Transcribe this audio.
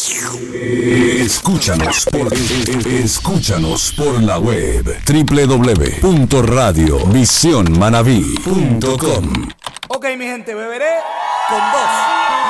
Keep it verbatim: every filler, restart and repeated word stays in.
Escúchanos por, escúchanos por la web doble u doble u doble u punto radio visión manabí punto com. Ok, mi gente, beberé con dos.